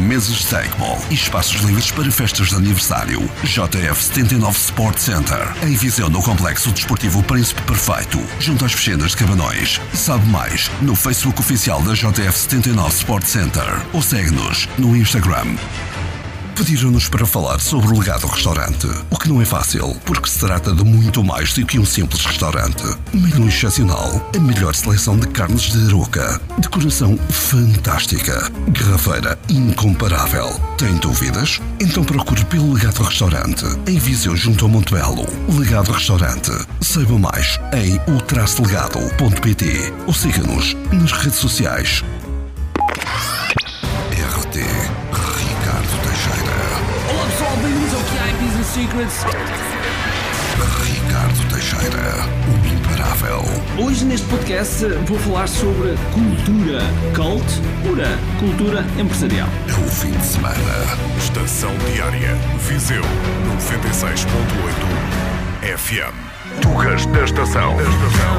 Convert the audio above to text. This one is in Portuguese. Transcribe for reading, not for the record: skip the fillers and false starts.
mesas de tecbol e espaços livres para festas de aniversário. JF 79 Sport Center, em Viseu, no Complexo Desportivo Príncipe Perfeito, junto às piscinas de Cabanões. Sabe mais no Facebook oficial da JF 79 Sport Center ou segue-nos no Instagram. Pediram-nos para falar sobre o Legado Restaurante, o que não é fácil, porque se trata de muito mais do que um simples restaurante. Menu excepcional, a melhor seleção de carnes de aroca, decoração fantástica, garrafeira incomparável. Tem dúvidas? Então procure pelo Legado Restaurante, em Viseu, junto ao Montebello. Legado Restaurante. Saiba mais em o-legado.pt ou siga-nos nas redes sociais. RT Ricardo Teixeira. Olá pessoal, bem-vindos ao QI Business Secrets. Ricardo Teixeira, o imparável. Hoje neste podcast vou falar sobre cultura. Cult, pura cultura empresarial. É o fim de semana. Estação Diária, Viseu, 96.8 FM. Tugas da Estação.